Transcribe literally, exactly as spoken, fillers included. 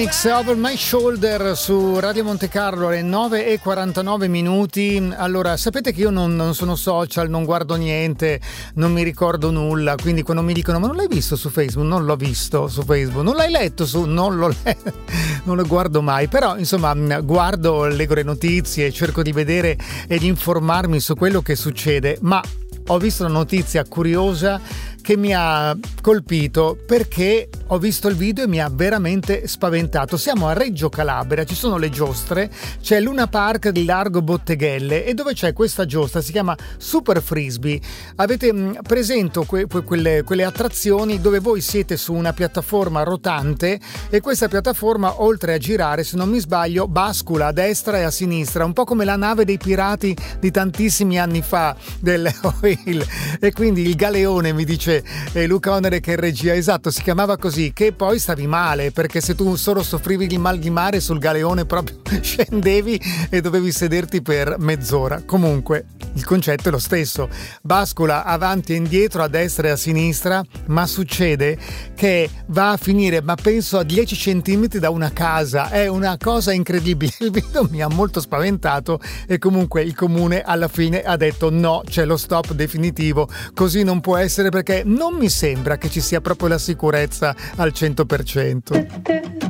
It's Over My Shoulder su Radio Monte Carlo alle nove e quarantanove minuti. Allora, sapete che io non, non sono social, non guardo niente, non mi ricordo nulla, quindi quando mi dicono ma non l'hai visto su Facebook? Non l'ho visto su Facebook. Non l'hai letto su? Non lo letto, non lo guardo mai, però insomma guardo, leggo le notizie, cerco di vedere e di informarmi su quello che succede, ma ho visto una notizia curiosa che mi ha colpito perché ho visto il video e mi ha veramente spaventato. Siamo a Reggio Calabria, ci sono le giostre, c'è Luna Park di Largo Botteghelle e dove c'è questa giostra si chiama Super Frisbee. Avete mh, presente que- que- quelle, quelle attrazioni dove voi siete su una piattaforma rotante e questa piattaforma, oltre a girare, se non mi sbaglio, bascula a destra e a sinistra, un po' come la nave dei pirati di tantissimi anni fa del Oil. E quindi il galeone, mi dice e Luca Onere che è in regia, esatto, si chiamava così, che poi stavi male perché se tu solo soffrivi di mal di mare sul galeone proprio scendevi e dovevi sederti per mezz'ora. Comunque il concetto è lo stesso, bascula avanti e indietro, a destra e a sinistra, ma succede che va a finire, ma penso a dieci centimetri da una casa, è una cosa incredibile. Il video mi ha molto spaventato e comunque il comune alla fine ha detto no, c'è lo stop definitivo, così non può essere perché non mi sembra che ci sia proprio la sicurezza al cento per cento.